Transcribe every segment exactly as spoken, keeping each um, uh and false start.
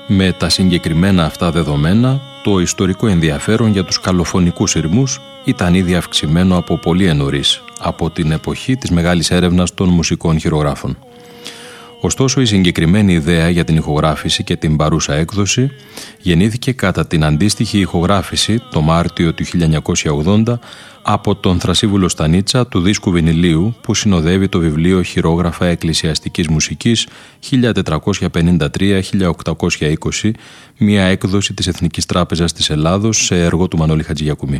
Με τα συγκεκριμένα αυτά δεδομένα, το ιστορικό ενδιαφέρον για τους καλοφωνικούς ηρμούς ήταν ήδη αυξημένο από πολύ νωρίς, από την εποχή της μεγάλης έρευνας των μουσικών χειρογράφων. Ωστόσο, η συγκεκριμένη ιδέα για την ηχογράφηση και την παρούσα έκδοση γεννήθηκε κατά την αντίστοιχη ηχογράφηση το Μάρτιο του χίλια εννιακόσια ογδόντα από τον Θρασίβουλο Στανίτσα του δίσκου βινιλίου που συνοδεύει το βιβλίο «Χειρόγραφα εκκλησιαστικής μουσικής χίλια τετρακόσια πενήντα τρία με χίλια οκτακόσια είκοσι», μια έκδοση της Εθνικής Τράπεζας της Ελλάδος σε έργο του Μανώλη Χατζηγιακουμί.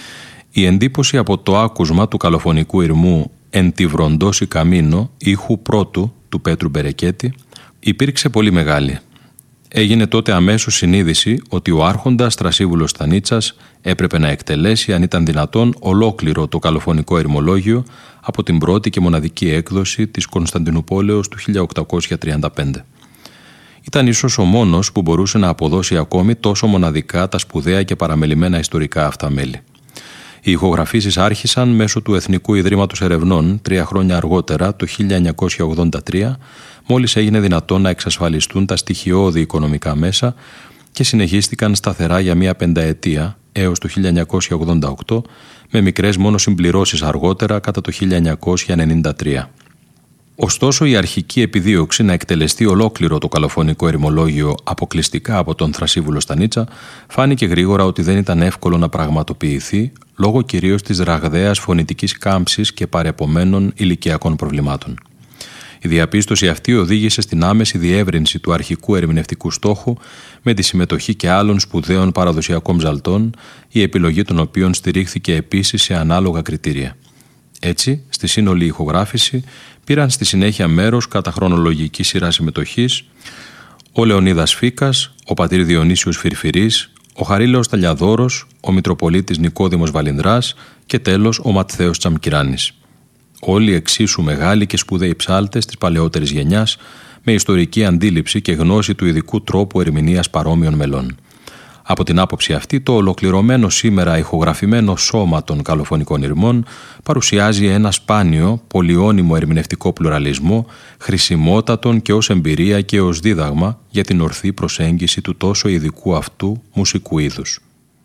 Η εντύπωση από το άκουσμα του καλοφωνικού ηρμού «Εν τη βροντώσει καμίνο» ήχου πρώτου του Πέτρου Μπερεκέτη υπήρξε πολύ μεγάλη. Έγινε τότε αμέσως συνείδηση ότι ο άρχοντας Θρασίβουλος Στανίτσας έπρεπε να εκτελέσει, αν ήταν δυνατόν, ολόκληρο το καλοφωνικό ηρμολόγιο από την πρώτη και μοναδική έκδοση της Κωνσταντινουπόλεως του χίλια οκτακόσια τριάντα πέντε. Ήταν ίσως ο μόνος που μπορούσε να αποδώσει ακόμη τόσο μοναδικά τα σπουδαία και παραμελημένα ιστορικά αυτά μέλη. Οι ηχογραφήσεις άρχισαν μέσω του Εθνικού Ιδρύματος Ερευνών τρία χρόνια αργότερα, το χίλια εννιακόσια ογδόντα τρία, μόλις έγινε δυνατόν να εξασφαλιστούν τα στοιχειώδη οικονομικά μέσα και συνεχίστηκαν σταθερά για μία πενταετία έως το χίλια εννιακόσια ογδόντα οκτώ, με μικρές μόνο συμπληρώσεις αργότερα κατά το χίλια εννιακόσια ενενήντα τρία. Ωστόσο, η αρχική επιδίωξη να εκτελεστεί ολόκληρο το καλοφωνικό ηρμολόγιο αποκλειστικά από τον Θρασίβουλο Στανίτσα φάνηκε γρήγορα ότι δεν ήταν εύκολο να πραγματοποιηθεί λόγω κυρίως της ραγδαίας φωνητικής κάμψης και παρεπομένων ηλικιακών προβλημάτων. Η διαπίστωση αυτή οδήγησε στην άμεση διεύρυνση του αρχικού ερμηνευτικού στόχου με τη συμμετοχή και άλλων σπουδαίων παραδοσιακών ψαλτών, η επιλογή των οποίων στηρίχθηκε επίσης σε ανάλογα κριτήρια. Έτσι, στη σύνολη ηχογράφηση πήραν στη συνέχεια μέρος κατά χρονολογική σειρά συμμετοχής ο Λεωνίδας Φίκας, ο πατήρ Διονύσιος Φυρφυρής, ο Χαρίλαος Ταλιαδόρος, ο Μητροπολίτης Νικόδημος Βαλινδράς και τέλος ο Ματθαίος Τσαμκυράνης. Όλοι εξίσου μεγάλοι και σπουδαίοι ψάλτες της παλαιότερης γενιάς, με ιστορική αντίληψη και γνώση του ειδικού τρόπου ερμηνείας παρόμοιων μελών. Από την άποψη αυτή, το ολοκληρωμένο σήμερα ηχογραφημένο σώμα των καλοφωνικών ηρμών παρουσιάζει ένα σπάνιο, πολυώνυμο ερμηνευτικό πλουραλισμό, χρησιμότατον και ως εμπειρία και ως δίδαγμα για την ορθή προσέγγιση του τόσο ειδικού αυτού μουσικού είδους.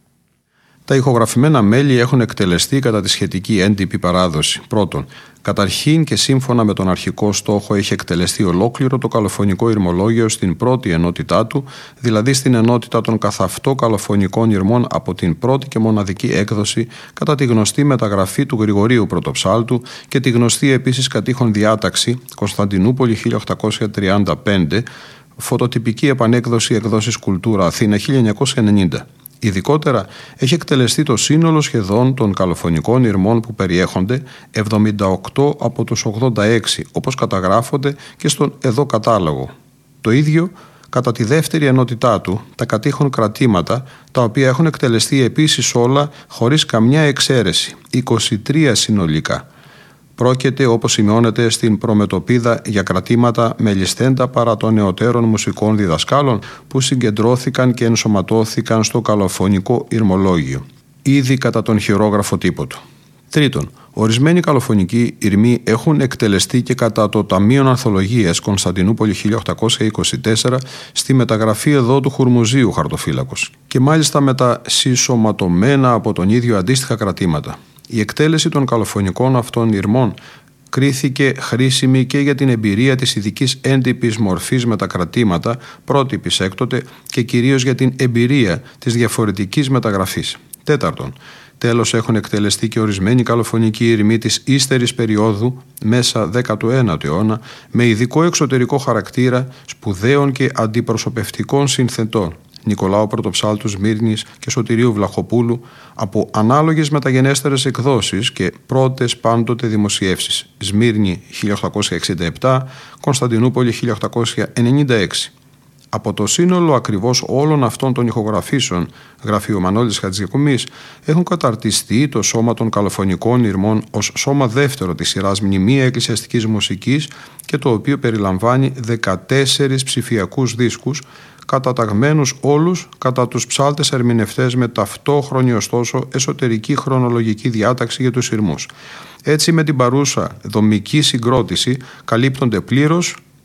Τα ηχογραφημένα μέλη έχουν εκτελεστεί κατά τη σχετική έντυπη παράδοση. Πρώτον, καταρχήν και σύμφωνα με τον αρχικό στόχο έχει εκτελεστεί ολόκληρο το καλοφωνικό ηρμολόγιο στην πρώτη ενότητά του, δηλαδή στην ενότητα των καθαυτό καλοφωνικών ηρμών από την πρώτη και μοναδική έκδοση κατά τη γνωστή μεταγραφή του Γρηγορίου Πρωτοψάλτου και τη γνωστή επίσης κατήχον διάταξη Κωνσταντινούπολη χίλια οκτακόσια τριάντα πέντε, φωτοτυπική επανέκδοση εκδόσεις Κουλτούρα Αθήνα χίλια εννιακόσια ενενήντα. Ειδικότερα, έχει εκτελεστεί το σύνολο σχεδόν των καλοφωνικών ηρμών που περιέχονται, εβδομήντα οκτώ από τους ογδόντα έξι, όπως καταγράφονται και στον εδώ κατάλογο. Το ίδιο κατά τη δεύτερη ενότητά του, τα κατήχον κρατήματα, τα οποία έχουν εκτελεστεί επίσης όλα χωρίς καμιά εξαίρεση, είκοσι τρία συνολικά. Πρόκειται, όπως σημειώνεται στην προμετωπίδα, για κρατήματα μελισθέντα παρά των νεωτέρων μουσικών διδασκάλων που συγκεντρώθηκαν και ενσωματώθηκαν στο καλοφωνικό ηρμολόγιο, ήδη κατά τον χειρόγραφο τύπο του. Τρίτον, ορισμένοι καλοφωνικοί ηρμοί έχουν εκτελεστεί και κατά το Ταμείο Ανθολογίας Κωνσταντινούπολη χίλια οκτακόσια είκοσι τέσσερα στη μεταγραφή εδώ του Χουρμουζίου Χαρτοφύλακος και μάλιστα με τα συσσωματωμένα από τον ίδιο αντίστοιχα κρατήματα. Η εκτέλεση των καλοφωνικών αυτών ηρμών κρίθηκε χρήσιμη και για την εμπειρία της ειδικής έντυπης μορφής με τα κρατήματα, πρότυπης έκτοτε, και κυρίως για την εμπειρία της διαφορετικής μεταγραφής. Τέταρτον, τέλος έχουν εκτελεστεί και ορισμένοι καλοφωνικοί ηρμοί της ύστερης περίοδου, μέσα δέκατου ένατου αιώνα, με ειδικό εξωτερικό χαρακτήρα σπουδαίων και αντιπροσωπευτικών συνθετών, Νικολάου Πρωτοψάλτου Σμύρνης και Σωτηρίου Βλαχοπούλου, από ανάλογες μεταγενέστερες εκδόσεις και πρώτες πάντοτε δημοσιεύσεις. Σμύρνη χίλια οκτακόσια εξήντα επτά, Κωνσταντινούπολη χίλια οκτακόσια ενενήντα έξι. Από το σύνολο ακριβώς όλων αυτών των ηχογραφήσεων, γραφεί ο Μανώλης Χατζηγιακουμής, έχουν καταρτιστεί το σώμα των καλοφωνικών ηρμών ως σώμα δεύτερο της σειράς Μνημεία Εκκλησιαστικής Μουσικής και το οποίο περιλαμβάνει δεκατέσσερις ψηφιακούς δίσκους, καταταγμένους όλους κατά τους ψάλτες ερμηνευτές με ταυτόχρονη ωστόσο εσωτερική χρονολογική διάταξη για τους ηρμούς. Έτσι, με την παρούσα δομική συγκρότηση καλύπτονται πλήρως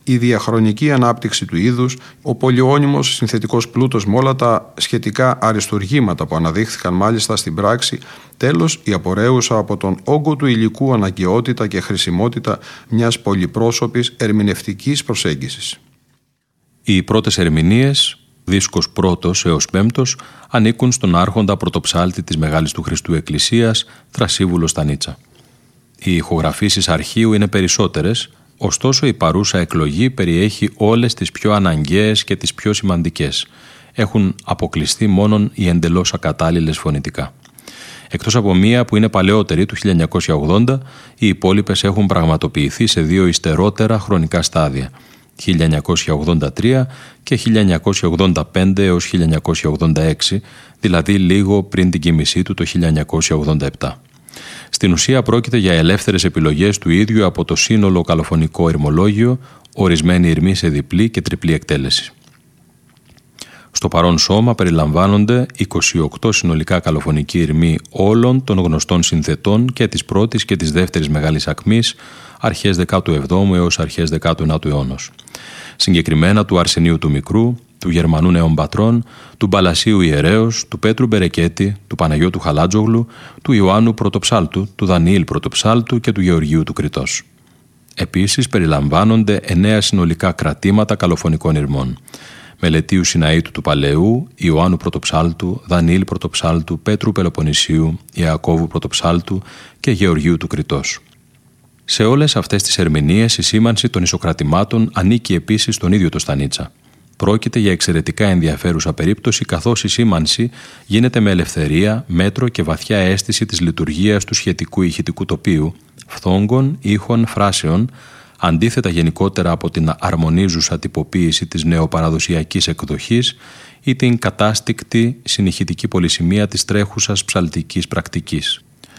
η διαχρονική ανάπτυξη του είδους, ο πολυώνυμος συνθετικός πλούτος με όλα τα σχετικά αριστουργήματα που αναδείχθηκαν μάλιστα στην πράξη, τέλος η απορρέουσα από τον όγκο του υλικού αναγκαιότητα και χρησιμότητα μιας πολυπρόσωπης ερμηνευτικής προσέγγισης. Οι πρώτες ερμηνείες, δίσκος πρώτος έως πέμπτος, ανήκουν στον άρχοντα πρωτοψάλτη της Μεγάλης του Χριστού Εκκλησίας, Θρασίβουλο Στανίτσα. Οι ηχογραφήσεις αρχείου είναι περισσότερες, ωστόσο η παρούσα εκλογή περιέχει όλες τις πιο αναγκαίες και τις πιο σημαντικές. Έχουν αποκλειστεί μόνον οι εντελώς ακατάλληλες φωνητικά. Εκτός από μία που είναι παλαιότερη του χίλια εννιακόσια ογδόντα, οι υπόλοιπες έχουν πραγματοποιηθεί σε δύο υστερότερα χρονικά στάδια, χίλια εννιακόσια ογδόντα τρία και χίλια εννιακόσια ογδόντα πέντε έως χίλια εννιακόσια ογδόντα έξι, δηλαδή λίγο πριν την κοίμησή του το χίλια εννιακόσια ογδόντα επτά. Στην ουσία πρόκειται για ελεύθερες επιλογές του ίδιου από το σύνολο καλοφωνικό ηρμολόγιο, ορισμένη ηρμή σε διπλή και τριπλή εκτέλεση. Στο παρόν σώμα περιλαμβάνονται είκοσι οκτώ συνολικά καλοφωνικοί ηρμοί όλων των γνωστών συνθετών και της πρώτης και της δεύτερης μεγάλης ακμής, αρχές δέκατου εβδόμου έως αρχές δέκατου ενάτου αιώνος. Συγκεκριμένα του Αρσενίου του Μικρού, του Γερμανού Νεομπατρών, του Μπαλασίου Ιερέως, του Πέτρου Μπερεκέτη, του Παναγιώτου Χαλάτζογλου, του Ιωάννου Πρωτοψάλτου, του Δανιήλ Πρωτοψάλτου και του Γεωργίου του Κρητός. Επίσης περιλαμβάνονται εννέα συνολικά κρατήματα καλοφωνικών ηρμών. Μελετίου Σιναΐτου του Παλαιού, Ιωάννου Πρωτοψάλτου, Δανιήλ Πρωτοψάλτου, Πέτρου Πελοποννησίου, Ιακώβου Πρωτοψάλτου και Γεωργίου του Κρητός. Σε όλες αυτές τις ερμηνείες η σήμανση των ισοκρατημάτων ανήκει επίσης στον ίδιο το Στανίτσα. Πρόκειται για εξαιρετικά ενδιαφέρουσα περίπτωση, καθώς η σήμανση γίνεται με ελευθερία, μέτρο και βαθιά αίσθηση της λειτουργίας του σχετικού ηχητικού τοπίου, φθόγκων, ήχων, φράσεων, αντίθετα γενικότερα από την αρμονίζουσα τυποποίηση της νεοπαραδοσιακής εκδοχής ή την κατάστικτη συνηχητική πολυσημεία της τρέχουσας ψαλτικής πρακτικής.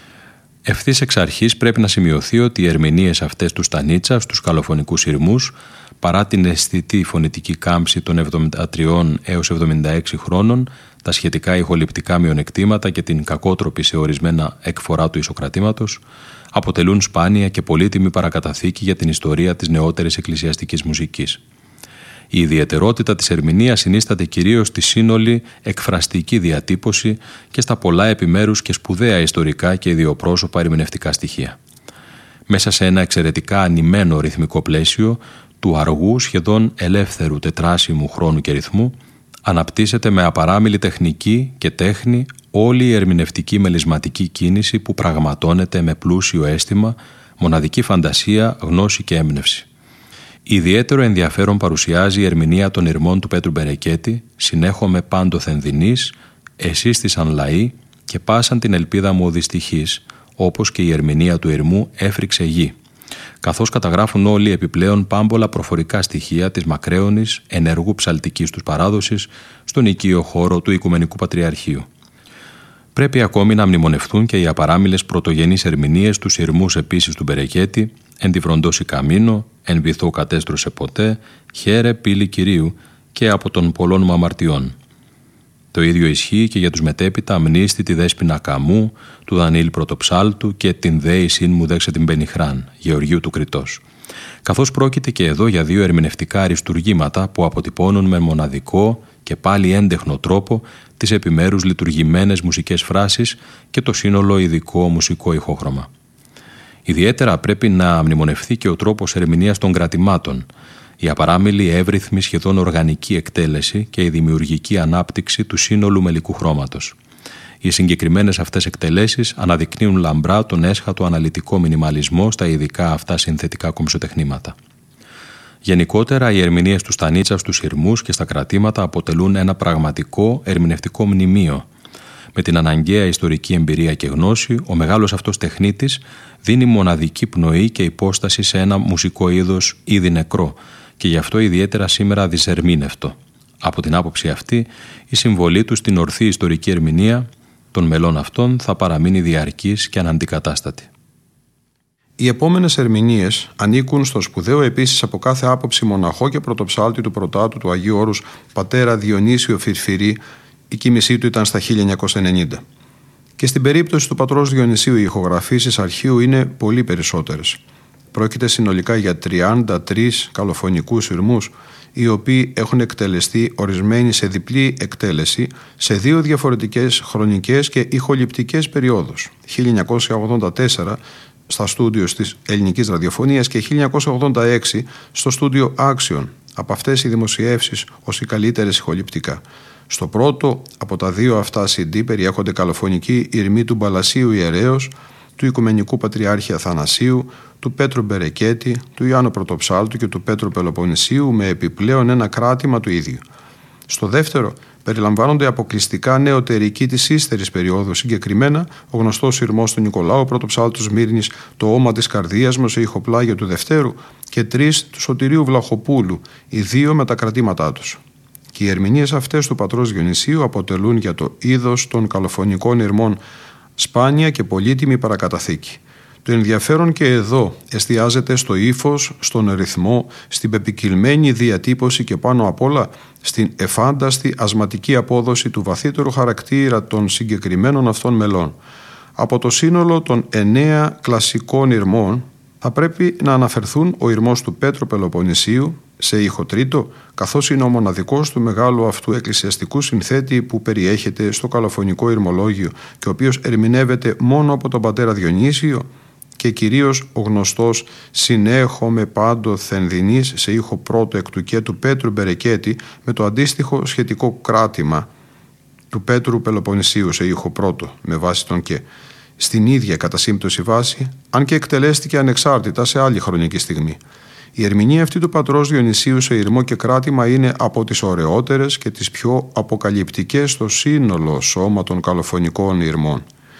Ευθύς εξ αρχής πρέπει να σημειωθεί ότι οι ερμηνείες αυτές του Στανίτσα στους καλοφωνικούς ηρμούς, παρά την αισθητή φωνητική κάμψη των εβδομήντα τρία έως εβδομήντα έξι χρόνων, τα σχετικά ηχοληπτικά μειονεκτήματα και την κακότροπη σε ορισμένα εκφορά του ισοκρατήματος, αποτελούν σπάνια και πολύτιμη παρακαταθήκη για την ιστορία της νεότερης εκκλησιαστικής μουσικής. Η ιδιαιτερότητα της ερμηνείας συνίσταται κυρίως στη σύνολη εκφραστική διατύπωση και στα πολλά επιμέρους και σπουδαία ιστορικά και ιδιοπρόσωπα ερμηνευτικά στοιχεία. Μέσα σε ένα εξαιρετικά ανημένο ρυθμικό πλαίσιο του αργού σχεδόν ελεύθερου τετράσιμου χρόνου και ρυθμού, αναπτύσσεται με απαράμιλη τεχνική και τέχνη όλη η ερμηνευτική μελισματική κίνηση που πραγματώνεται με πλούσιο αίσθημα, μοναδική φαντασία, γνώση και έμπνευση. Ιδιαίτερο ενδιαφέρον παρουσιάζει η ερμηνεία των ηρμών του Πέτρου Μπερεκέτη, συνέχομαι πάντοθεν δεινής, εσύστησαν λαοί και πάσαν την ελπίδα μου οδυστυχής, όπως και η ερμηνεία του ηρμού έφρυξε γη, καθώς καταγράφουν όλοι επιπλέον πάμπολα προφορικά στοιχεία της μακραίωνης ενεργού ψαλτικής τους παράδοσης στον οικείο χώρο του Οικουμενικού Πατριαρχείου. Πρέπει ακόμη να μνημονευτούν και οι απαράμιλες πρωτογενείς ερμηνείες του ηρμούς επίσης του Μπερεκέτη, «Εν τη φροντώσει καμίνο», «Εν βυθό κατέστρωσε ποτέ», «Χαίρε πύλη Κυρίου» και «Από των πολλών μου αμαρτιών». Το ίδιο ισχύει και για τους μετέπειτα «Μνήστη τη δέσποινα Καμού», του Δανιήλ Πρωτοψάλτου και «Την δέησήν μου δέξε την Πενιχράν», Γεωργίου του Κρητός. Καθώς πρόκειται και εδώ για δύο ερμηνευτικά αριστουργήματα που αποτυπώνουν με μοναδικό και πάλι έντεχνο τρόπο τις επιμέρους λειτουργημένες μουσικές φράσεις και το σύνολο ειδικό μουσικό ηχόχρωμα. Ιδιαίτερα πρέπει να μνημονευθεί και ο τρόπος ερμηνείας των κρατημάτων, η απαράμιλη εύρυθμη σχεδόν οργανική εκτέλεση και η δημιουργική ανάπτυξη του σύνολου μελικού χρώματος. Οι συγκεκριμένες αυτές εκτελέσεις αναδεικνύουν λαμπρά τον έσχατο αναλυτικό μινιμαλισμό στα ειδικά αυτά συνθετικά κομψοτεχνήματα. Γενικότερα, οι ερμηνείες του Στανίτσα στους ηρμούς και στα κρατήματα αποτελούν ένα πραγματικό ερμηνευτικό μνημείο. Με την αναγκαία ιστορική εμπειρία και γνώση, ο μεγάλος αυτός τεχνίτης δίνει μοναδική πνοή και υπόσταση σε ένα μουσικό είδος ήδη νεκρό και γι' αυτό ιδιαίτερα σήμερα δυσερμήνευτο. Από την άποψη αυτή, η συμβολή του στην ορθή ιστορική ερμηνεία των μελών αυτών θα παραμείνει διαρκής και αναντικατάστατη. Οι επόμενες ερμηνείες ανήκουν στο σπουδαίο επίσης από κάθε άποψη μοναχό και πρωτοψάλτη του Πρωτάτου του Αγίου Όρους πατέρα Διονύσιο Φυρφυρή. Η κοίμησή του ήταν στα χίλια εννιακόσια ενενήντα. Και στην περίπτωση του πατρός Διονυσίου οι ηχογραφήσεις αρχείου είναι πολύ περισσότερες. Πρόκειται συνολικά για τριάντα τρεις καλοφωνικούς ηρμούς, οι οποίοι έχουν εκτελεστεί ορισμένοι σε διπλή εκτέλεση σε δύο διαφορετικές χρονικές και ηχοληπτικές περιόδους, χίλια εννιακόσια ογδόντα τέσσερα στα στούντιο της Ελληνικής Ραδιοφωνίας και χίλια εννιακόσια ογδόντα έξι στο στούντιο Action, από αυτές οι δημοσιεύσεις ως οι καλύτερες ηχοληπτικά. Στο πρώτο από τα δύο αυτά σι ντι περιέχονται καλοφωνικοί ηρμοί του Μπαλασίου Ιερέως, του Οικουμενικού Πατριάρχη Αθανασίου, του Πέτρου Μπερεκέτη, του Ιωάννου Πρωτοψάλτου και του Πέτρου Πελοποννησίου, με επιπλέον ένα κράτημα του ίδιου. Στο δεύτερο περιλαμβάνονται αποκλειστικά νεωτερικοί της ύστερης περίοδου, συγκεκριμένα ο γνωστός ηρμός του Νικολάου Πρωτοψάλτου Σμύρνης, το Όμα της Καρδίας μου σε ηχοπλάγιο του Δευτέρου και τρεις του Σωτηρίου Βλαχοπούλου, οι δύο με τα κρατήματά τους. Και οι ερμηνείες αυτές του πατρός Διονυσίου αποτελούν για το είδος των καλοφωνικών ηρμών σπάνια και πολύτιμη παρακαταθήκη. Το ενδιαφέρον και εδώ εστιάζεται στο ύφος, στον ρυθμό, στην πεπικυλμένη διατύπωση και πάνω απ' όλα στην εφάνταστη ασματική απόδοση του βαθύτερου χαρακτήρα των συγκεκριμένων αυτών μελών. Από το σύνολο των εννέα κλασικών ηρμών θα πρέπει να αναφερθούν ο ηρμός του Πέτρου Πελοποννησίου σε ήχο τρίτο, καθώς είναι ο μοναδικός του μεγάλου αυτού εκκλησιαστικού συνθέτη που περιέχεται στο καλοφωνικό ηρμολόγιο και ο οποίος ερμηνεύεται μόνο από τον πατέρα Διονύσιο, και κυρίως ο γνωστός «Συνέχομαι πάντο θενδυνής» σε ήχο πρώτο εκ του και του Πέτρου Μπερεκέτη, με το αντίστοιχο σχετικό κράτημα του Πέτρου Πελοποννησίου σε ήχο πρώτο με βάση τον και. Στην ίδια κατά σύμπτωση βάση, αν και εκτελέστηκε ανεξάρτητα σε άλλη χρονική στιγμή. Η ερμηνεία αυτή του πατρός Διονυσίου σε ηρμό και κράτημα είναι από τις ωραιότερες και τις πιο αποκαλυπτικές στο σύνολο σώμα των καλοφωνικών ηρμών.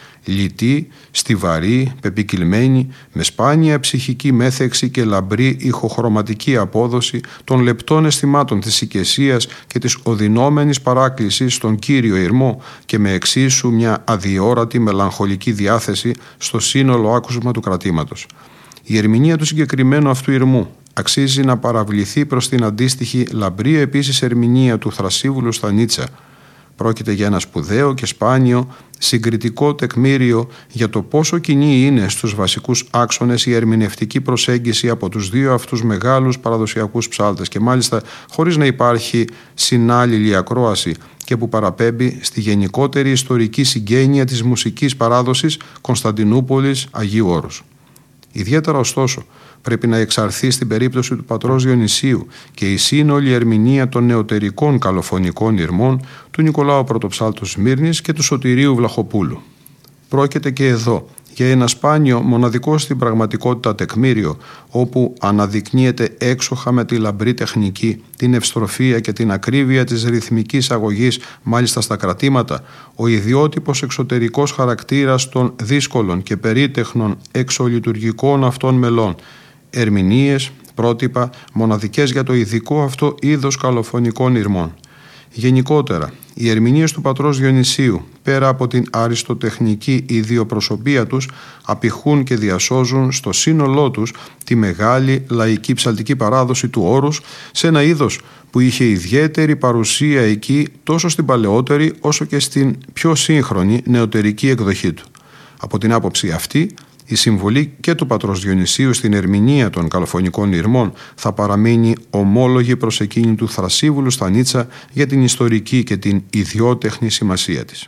Λιτή, στιβαρή, πεπικυλμένη, με σπάνια ψυχική μέθεξη και λαμπρή ηχοχρωματική απόδοση των λεπτών αισθημάτων της οικεσίας και της οδυνόμενης παράκλησης στον Κύριο ηρμό και με εξίσου μια αδιόρατη μελαγχολική διάθεση στο σύνολο άκουσμα του κρατήματος. Η ερμηνεία του συγκεκριμένου αυτού ηρμού αξίζει να παραβληθεί προς την αντίστοιχη λαμπρή επίσης ερμηνεία του Θρασίβουλου Στανίτσα. Πρόκειται για ένα σπουδαίο και σπάνιο συγκριτικό τεκμήριο για το πόσο κοινή είναι στους βασικούς άξονες η ερμηνευτική προσέγγιση από τους δύο αυτούς μεγάλους παραδοσιακούς ψάλτες και μάλιστα χωρίς να υπάρχει συνάλληλη ακρόαση και που παραπέμπει στη γενικότερη ιστορική συγγένεια της μουσικής παράδοσης Κωνσταντινούπολης Αγίου Όρους. Ιδιαίτερα ωστόσο πρέπει να εξαρθεί στην περίπτωση του πατρός Διονυσίου και η σύνολη ερμηνεία των νεωτερικών καλοφωνικών ηρμών του Νικολάου Πρωτοψάλτου Σμύρνης και του Σωτηρίου Βλαχοπούλου. Πρόκειται και εδώ για ένα σπάνιο, μοναδικό στην πραγματικότητα τεκμήριο, όπου αναδεικνύεται έξοχα με τη λαμπρή τεχνική, την ευστροφία και την ακρίβεια της ρυθμικής αγωγής, μάλιστα στα κρατήματα, ο ιδιότυπος εξωτερικός χαρακτήρας των δύσκολων και περίτεχνων εξολειτουργικών αυτών μελών, ερμηνείες, πρότυπα, μοναδικές για το ειδικό αυτό είδος καλοφωνικών ηρμών. Γενικότερα, οι ερμηνείες του πατρός Διονυσίου, πέρα από την αριστοτεχνική ιδιοπροσωπία τους, απηχούν και διασώζουν στο σύνολό τους τη μεγάλη λαϊκή ψαλτική παράδοση του όρους σε ένα είδος που είχε ιδιαίτερη παρουσία εκεί τόσο στην παλαιότερη όσο και στην πιο σύγχρονη νεωτερική εκδοχή του. Από την άποψη αυτή, η συμβολή και του πατρός Διονυσίου στην ερμηνεία των καλοφωνικών ηρμών θα παραμείνει ομόλογη προς εκείνη του Θρασίβουλου Στανίτσα για την ιστορική και την ιδιότεχνη σημασία της.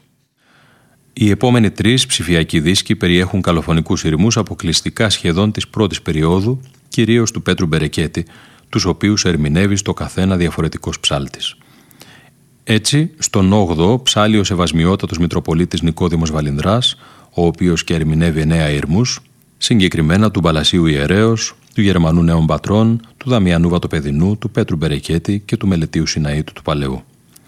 Οι επόμενοι τρεις ψηφιακοί δίσκοι περιέχουν καλοφωνικούς ηρμούς αποκλειστικά σχεδόν της πρώτης περίοδου, κυρίως του Πέτρου Μπερεκέτη, τους οποίους ερμηνεύει στο καθένα διαφορετικός ψάλτης. Έτσι, στον όγδοο ψάλλει ο Σεβασμιότατος Μητροπολίτης Νικόδημος Βαλινδράς, ο οποίος και ερμηνεύει εννέα ηρμούς, συγκεκριμένα του Μπαλασίου Ιερέως, του Γερμανού Νέων Πατρών, του Δαμιανού Βατοπεδινού, του Πέτρου Μπερεκέτη και του Μελετίου Σιναήτου του Παλαιού.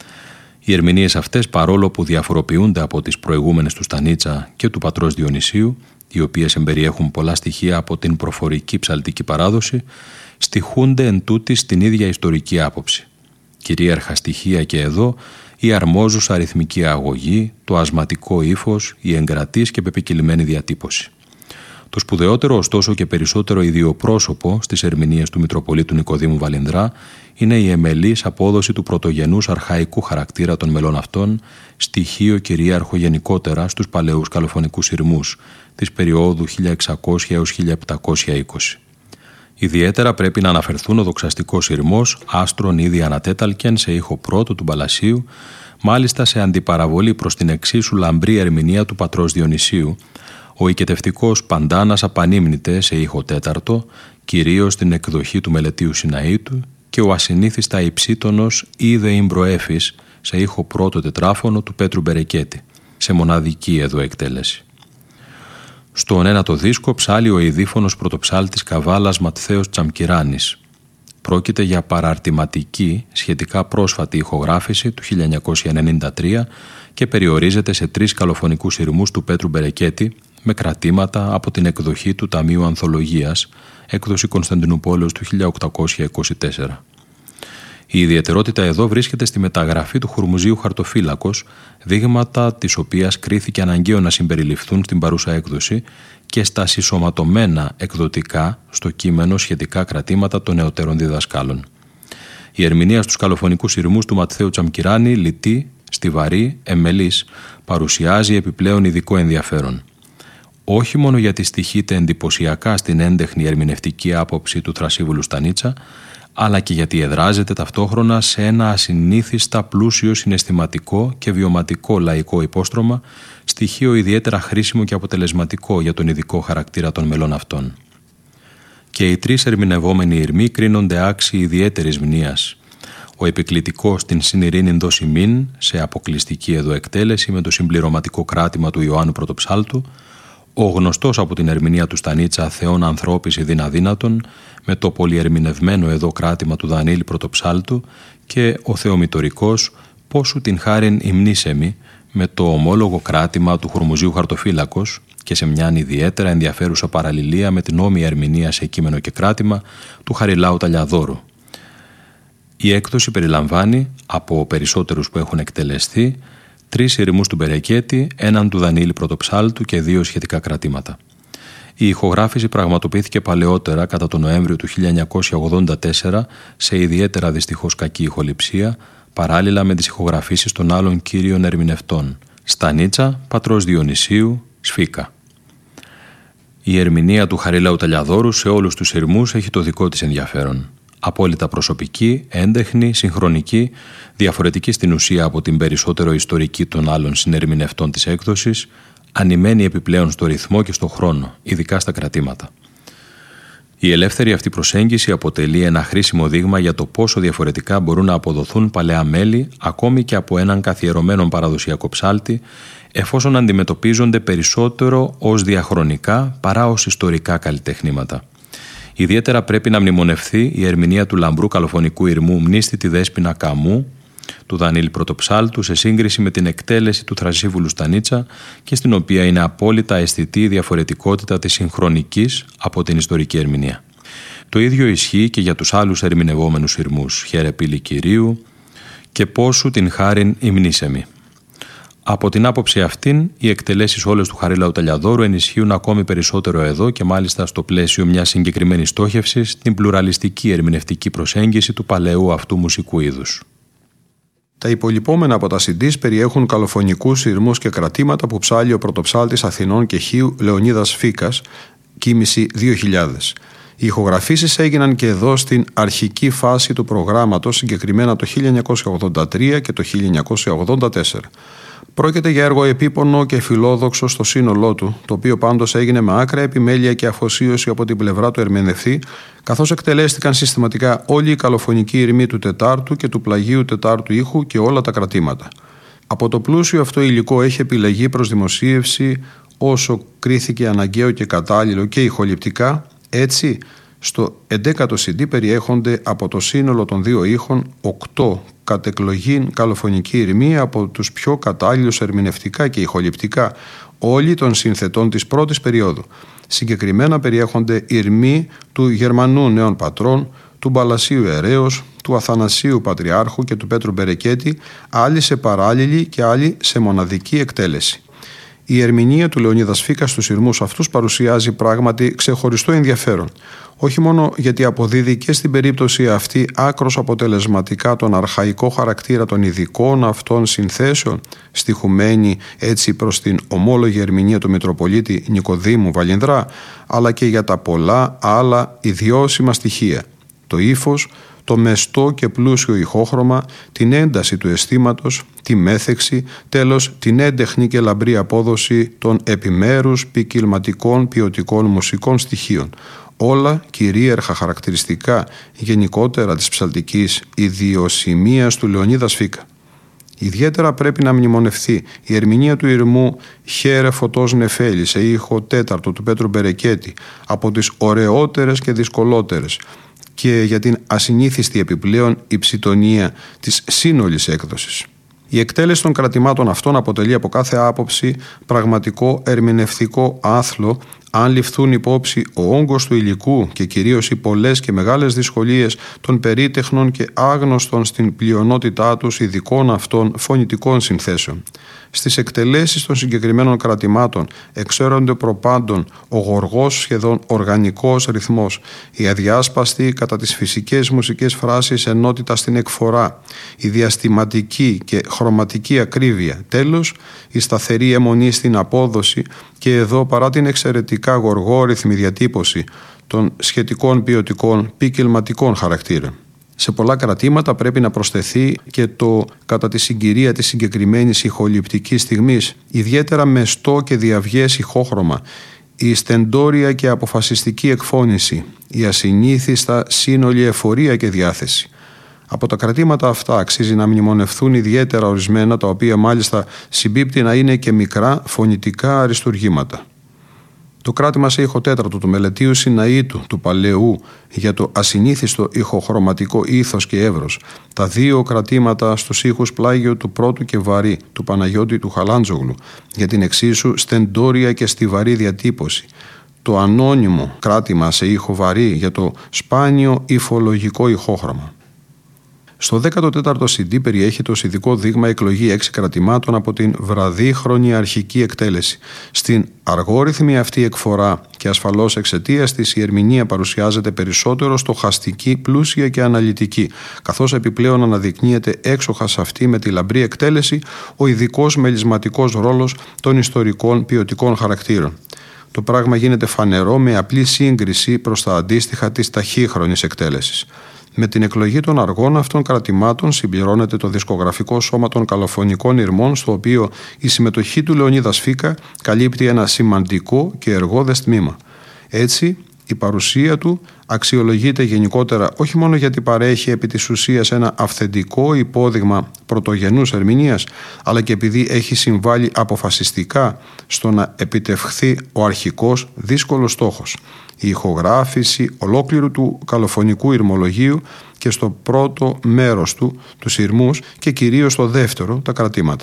Οι ερμηνείες αυτές, παρόλο που διαφοροποιούνται από τις προηγούμενες του Στανίτσα και του πατρός Διονυσίου, οι οποίες εμπεριέχουν πολλά στοιχεία από την προφορική ψαλτική παράδοση, στοιχούνται εν τούτη στην ίδια ιστορική άποψη. Κυρίαρχα στοιχεία και εδώ η αρμόζουσα αριθμική αγωγή, το ασματικό ύφος, η εγκρατής και πεπικυλημένη διατύπωση. Το σπουδαιότερο ωστόσο και περισσότερο ιδιοπρόσωπο στις ερμηνείες του Μητροπολίτου Νικοδήμου Βαλινδρά είναι η εμελής απόδοση του πρωτογενούς αρχαϊκού χαρακτήρα των μελών αυτών, στοιχείο κυρίαρχο γενικότερα στους παλαιούς καλοφωνικούς ηρμούς της περίοδου χίλια εξακόσια έως χίλια επτακόσια είκοσι. Ιδιαίτερα πρέπει να αναφερθούν ο δοξαστικός ηρμός «Άστρον ήδη ανατέταλκεν» σε ήχο πρώτο του Παλασίου, μάλιστα σε αντιπαραβολή προς την εξίσου λαμπρή ερμηνεία του πατρός Διονυσίου, ο οικετευτικός «Παντάνας απανύμνητε» σε ήχο τέταρτο, κυρίως στην εκδοχή του Μελετίου Συναήτου, και ο ασυνήθιστα υψίτονος «Είδε Ιμπροέφης» σε ήχο πρώτο τετράφωνο του Πέτρου Μπερεκέτη, σε μοναδική εδώ εκτέλεση. Στον ένατο δίσκο ψάλλει ο ειδήφωνος πρωτοψάλτης Καβάλας Ματθαίος Τσαμκυράνης. Πρόκειται για παραρτηματική, σχετικά πρόσφατη ηχογράφηση του χίλια εννιακόσια ενενήντα τρία και περιορίζεται σε τρεις καλοφωνικούς ηρμούς του Πέτρου Μπερεκέτη με κρατήματα από την εκδοχή του Ταμείου Ανθολογίας, έκδοση Κωνσταντινούπολεως του χίλια οκτακόσια είκοσι τέσσερα. Η ιδιαιτερότητα εδώ βρίσκεται στη μεταγραφή του Χουρμουζίου Χαρτοφύλακος, δείγματα της οποίας κρίθηκε αναγκαίο να συμπεριληφθούν στην παρούσα έκδοση, και στα συσσωματωμένα εκδοτικά στο κείμενο σχετικά κρατήματα των νεωτέρων διδασκάλων. Η ερμηνεία στους καλοφωνικούς ηρμούς του Ματθαίου Τσαμκυράνη, λιτή, στιβαρή, εμελής, παρουσιάζει επιπλέον ειδικό ενδιαφέρον. Όχι μόνο γιατί στοιχείται εντυπωσιακά στην έντεχνη ερμηνευτική άποψη του Θρασίβουλου Στανίτσα, αλλά και γιατί εδράζεται ταυτόχρονα σε ένα ασυνήθιστα πλούσιο συναισθηματικό και βιωματικό λαϊκό υπόστρωμα, στοιχείο ιδιαίτερα χρήσιμο και αποτελεσματικό για τον ειδικό χαρακτήρα των μελών αυτών. Και οι τρεις ερμηνευόμενοι ηρμοί κρίνονται άξιοι ιδιαίτερης μνήας. Ο επικλητικός στην συνειρήνην δοσιμήν, σε αποκλειστική εδώ εκτέλεση με το συμπληρωματικό κράτημα του Ιωάννου Πρωτοψάλτου, ο γνωστός από την ερμηνεία του Στανίτσα «Θεόν ανθρώπης ειδήν αδύνατον» με το πολυερμηνευμένο εδώ κράτημα του Δανίλη Πρωτοψάλτου και ο θεομητορικός «Πόσου την χάριν υμνήσεμι» με το ομόλογο κράτημα του Χουρμουζίου Χαρτοφύλακος και σε μιαν ιδιαίτερα ενδιαφέρουσα παραλληλία με την όμοια ερμηνεία σε κείμενο και κράτημα του Χαριλάου Ταλιαδόρου. Η έκδοση περιλαμβάνει, από περισσότερους που έχουν εκτελεστεί, τρεις ηρμούς του Μπερεκέτη, έναν του Δανίλη Πρωτοψάλτου και δύο σχετικά κρατήματα. Η ηχογράφηση πραγματοποιήθηκε παλαιότερα, κατά τον Νοέμβριο του χίλια εννιακόσια ογδόντα τέσσερα, σε ιδιαίτερα δυστυχώς κακή ηχοληψία, παράλληλα με τις ηχογραφήσεις των άλλων κύριων ερμηνευτών, Στανίτσα, πατρός Διονυσίου, Σφίκα. Η ερμηνεία του Χαριλάου Ταλιαδόρου σε όλους τους ηρμούς έχει το δικό της ενδιαφέρον. Απόλυτα προσωπική, έντεχνη, συγχρονική, διαφορετική στην ουσία από την περισσότερο ιστορική των άλλων συνερμηνευτών της έκδοσης, ανημένη επιπλέον στο ρυθμό και στο χρόνο, ειδικά στα κρατήματα. Η ελεύθερη αυτή προσέγγιση αποτελεί ένα χρήσιμο δείγμα για το πόσο διαφορετικά μπορούν να αποδοθούν παλαιά μέλη ακόμη και από έναν καθιερωμένο παραδοσιακό ψάλτη, εφόσον αντιμετωπίζονται περισσότερο ως διαχρονικά παρά ως ιστορικά καλλιτεχνήματα. Ιδιαίτερα πρέπει να μνημονευθεί η ερμηνεία του λαμπρού καλοφωνικού ηρμού «Μνήστη τη Δέσποινα Καμού» του Δανίλη Πρωτοψάλτου σε σύγκριση με την εκτέλεση του Θρασίβουλου Στανίτσα και στην οποία είναι απόλυτα αισθητή η διαφορετικότητα της συγχρονικής από την ιστορική ερμηνεία. Το ίδιο ισχύει και για τους άλλους ερμηνευόμενους ηρμούς «Χαίρε πύλη Κυρίου» και «Πόσου την χάριν υμνήσεμι». Από την άποψη αυτήν, οι εκτελέσεις όλες του Χαρίλαου Ταλιαδόρου ενισχύουν ακόμη περισσότερο εδώ και μάλιστα στο πλαίσιο μιας συγκεκριμένης στόχευσης την πλουραλιστική ερμηνευτική προσέγγιση του παλαιού αυτού μουσικού είδους. Τα υπολοιπόμενα από τα σι ντι περιέχουν καλοφωνικούς ηρμούς και κρατήματα που ψάλλει ο πρωτοψάλτης Αθηνών και Χίου Λεωνίδας Φίκας, κοίμηση δύο χιλιάδες. Οι ηχογραφήσεις έγιναν και εδώ στην αρχική φάση του προγράμματος, συγκεκριμένα το χίλια εννιακόσια ογδόντα τρία και το χίλια εννιακόσια ογδόντα τέσσερα. Πρόκειται για έργο επίπονο και φιλόδοξο στο σύνολό του, το οποίο πάντως έγινε με άκρα επιμέλεια και αφοσίωση από την πλευρά του ερμηνευτή, καθώς εκτελέστηκαν συστηματικά όλοι οι καλοφωνικοί ηρμοί του τετάρτου και του πλαγίου τετάρτου ήχου και όλα τα κρατήματα. Από το πλούσιο αυτό υλικό έχει επιλεγεί προς δημοσίευση όσο κρίθηκε αναγκαίο και κατάλληλο και ηχοληπτικά, έτσι στο ενδέκατο σι ντι περιέχονται από το σύνολο των δύο ήχων οκτώ κατ' εκλογήν καλοφωνικοί ηρμοί από τους πιο κατάλληλους ερμηνευτικά και ηχοληπτικά όλοι των συνθετών της πρώτης περίοδου. Συγκεκριμένα περιέχονται ηρμοί του Γερμανού Νέων Πατρών, του Μπαλασίου Ερέως, του Αθανασίου Πατριάρχου και του Πέτρου Μπερεκέτη, άλλοι σε παράλληλη και άλλοι σε μοναδική εκτέλεση. Η ερμηνεία του Λεωνίδα Σφίκα στους ηρμούς αυτούς παρουσιάζει πράγματι ξεχωριστό ενδιαφέρον. Όχι μόνο γιατί αποδίδει και στην περίπτωση αυτή άκρως αποτελεσματικά τον αρχαϊκό χαρακτήρα των ειδικών αυτών συνθέσεων, στιχουμένη έτσι προς την ομόλογη ερμηνεία του Μητροπολίτη Νικοδήμου Βαλινδρά, αλλά και για τα πολλά άλλα ιδιώσιμα στοιχεία. Το ύφος, το μεστό και πλούσιο ηχόχρωμα, την ένταση του αισθήματος, τη μέθεξη, τέλος την έντεχνη και λαμπρή απόδοση των επιμέρους ποικιλματικών ποιοτικών μουσικών στοιχείων. Όλα κυρίαρχα χαρακτηριστικά γενικότερα της ψαλτικής ιδιοσημείας του Λεωνίδα Σφίκα. Ιδιαίτερα πρέπει να μνημονευθεί η ερμηνεία του ηρμού «Χαίρε φωτός νεφέλη» σε ήχο τέταρτο του Πέτρου Μπερεκέτη, από τις ωραιότερες και δυσκολότερες, και για την ασυνήθιστη επιπλέον υψιτονία της σύνολης έκδοσης. Η εκτέλεση των κρατημάτων αυτών αποτελεί από κάθε άποψη πραγματικό ερμηνευτικό άθλο, αν ληφθούν υπόψη ο όγκος του υλικού και κυρίως οι πολλές και μεγάλες δυσκολίες των περίτεχνων και άγνωστων στην πλειονότητά τους ειδικών αυτών φωνητικών συνθέσεων. Στις εκτελέσεις των συγκεκριμένων κρατημάτων εξέρονται προπάντων ο γοργός σχεδόν οργανικός ρυθμός, η αδιάσπαστη κατά τις φυσικές μουσικές φράσεις ενότητα στην εκφορά, η διαστηματική και χρωματική ακρίβεια, τέλος η σταθερή αιμονή στην απόδοση και εδώ παρά την εξαιρετικά γοργόρυθμη διατύπωση των σχετικών ποιοτικών ποικιλματικών χαρακτήρων. Σε πολλά κρατήματα πρέπει να προσθεθεί και το κατά τη συγκυρία της συγκεκριμένης ηχοληπτικής στιγμής, ιδιαίτερα μεστό και διαυγές ηχόχρωμα, η στεντόρια και αποφασιστική εκφώνηση, η ασυνήθιστα σύνολη εφορία και διάθεση. Από τα κρατήματα αυτά αξίζει να μνημονευθούν ιδιαίτερα ορισμένα, τα οποία μάλιστα συμπίπτει να είναι και μικρά φωνητικά αριστουργήματα. Το κράτημα σε ήχο τέταρτο του Μελετίου Σιναήτου του Παλαιού για το ασυνήθιστο ηχοχρωματικό ήθος και εύρος, τα δύο κρατήματα στους ήχους πλάγιο του πρώτου και βαρύ του Παναγιώτη του Χαλάντζογλου για την εξίσου στεντόρια και στιβαρή διατύπωση, το ανώνυμο κράτημα σε ήχο βαρύ για το σπάνιο υφολογικό ηχόχρωμα. Στο δέκατο τέταρτο σι ντι περιέχεται ως ειδικό δείγμα εκλογή έξι κρατημάτων από την βραδύχρονη αρχική εκτέλεση. Στην αργόρυθμη αυτή εκφορά και ασφαλώς εξαιτίας της η ερμηνεία παρουσιάζεται περισσότερο στοχαστική, πλούσια και αναλυτική, καθώς επιπλέον αναδεικνύεται έξοχα σε αυτή με τη λαμπρή εκτέλεση ο ειδικός μελισματικός ρόλος των ιστορικών ποιοτικών χαρακτήρων. Το πράγμα γίνεται φανερό με απλή σύγκριση προς τα αντίστοιχα της ταχύχρονης εκτέλεσης. Με την εκλογή των αργών αυτών κρατημάτων συμπληρώνεται το δισκογραφικό σώμα των καλοφωνικών ηρμών, στο οποίο η συμμετοχή του Λεωνίδα Σφίκα καλύπτει ένα σημαντικό και εργώδες τμήμα. Έτσι, η παρουσία του αξιολογείται γενικότερα όχι μόνο γιατί παρέχει επί της ουσίας ένα αυθεντικό υπόδειγμα πρωτογενούς ερμηνείας, αλλά και επειδή έχει συμβάλει αποφασιστικά στο να επιτευχθεί ο αρχικός δύσκολος στόχος, η ηχογράφηση ολόκληρου του καλοφωνικού ηρμολογίου και στο πρώτο μέρος του, τους ηρμούς, και κυρίως στο δεύτερο, τα κρατήματα.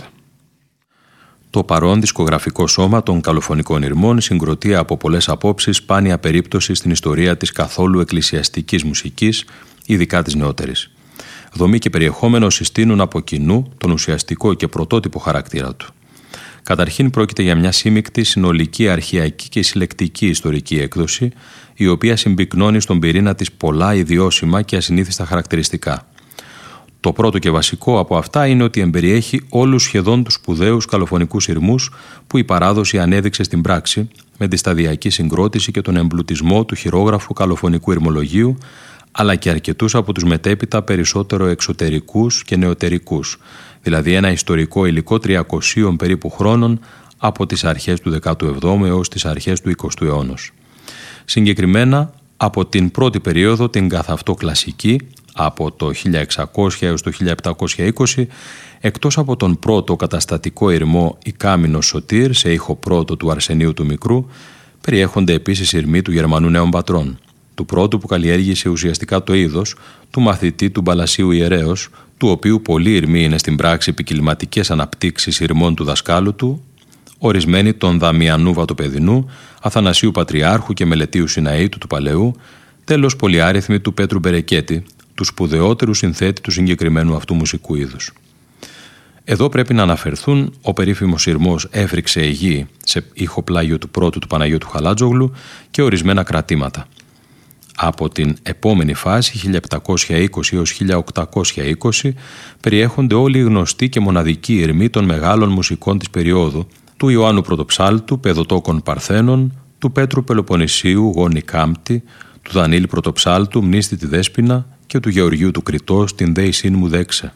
Το παρόν δισκογραφικό σώμα των καλοφωνικών ηρμών συγκροτεί από πολλές απόψεις σπάνια περίπτωση στην ιστορία της καθόλου εκκλησιαστικής μουσικής, ειδικά της νεότερης. Δομή και περιεχόμενο συστήνουν από κοινού τον ουσιαστικό και πρωτότυπο χαρακτήρα του. Καταρχήν πρόκειται για μια σύμμικτη, συνολική, αρχαιακή και συλλεκτική ιστορική έκδοση, η οποία συμπυκνώνει στον πυρήνα της πολλά ιδιώσιμα και ασυνήθιστα χαρακτηριστικά. Το πρώτο και βασικό από αυτά είναι ότι εμπεριέχει όλους σχεδόν τους σπουδαίους καλοφωνικούς ηρμούς που η παράδοση ανέδειξε στην πράξη, με τη σταδιακή συγκρότηση και τον εμπλουτισμό του χειρόγραφου καλοφωνικού ηρμολογίου, αλλά και αρκετούς από τους μετέπειτα περισσότερο εξωτερικούς και νεωτερικούς, δηλαδή ένα ιστορικό υλικό τριακοσίων περίπου χρόνων από τις αρχές του δέκατου εβδόμου έως τις αρχές του εικοστού αιώνος. Συγκεκριμένα, από την πρώτη περίοδο, την καθ' αυτό κλασική, από το χίλια εξακόσια έως το χίλια επτακόσια είκοσι, εκτός από τον πρώτο καταστατικό ηρμό «Η Κάμινος Σωτήρ» σε ήχο πρώτο του Αρσενίου του Μικρού, περιέχονται επίσης ηρμοί του Γερμανού Νέων Πατρών, του πρώτου που καλλιέργησε ουσιαστικά το είδος, του μαθητή του Μπαλασίου Ιερέως, του οποίου πολλοί ηρμοί είναι στην πράξη ποικιλματικές αναπτύξεις ηρμών του δασκάλου του, ορισμένοι των Δαμιανού Βατοπεδινού, Αθανασίου Πατριάρχου και Μελετίου Σιναήτου του Παλαιού, τέλος πολυάριθμοι του Πέτρου Μπερεκέτη, του σπουδαιότερου συνθέτη του συγκεκριμένου αυτού μουσικού είδους. Εδώ πρέπει να αναφερθούν ο περίφημος ηρμός «Έφρυξε η γη» σε ήχο πλάγιο του πρώτου του Παναγιώτου Χαλάτζογλου και ορισμένα κρατήματα. Από την επόμενη φάση, χίλια επτακόσια είκοσι έως χίλια οκτακόσια είκοσι, περιέχονται όλοι οι γνωστοί και μοναδικοί ηρμοί των μεγάλων μουσικών της περίοδου, του Ιωάννου Πρωτοψάλτου, Πεδοτόκων Παρθένων, του Πέτρου Πελοποννησίου, Γόνη Κάμπτη, του Δανίλη Πρωτοψάλτου, Μνήστη τη Δέσποινα και του Γεωργίου του Κρητός, την Δέησήν μου δέξε.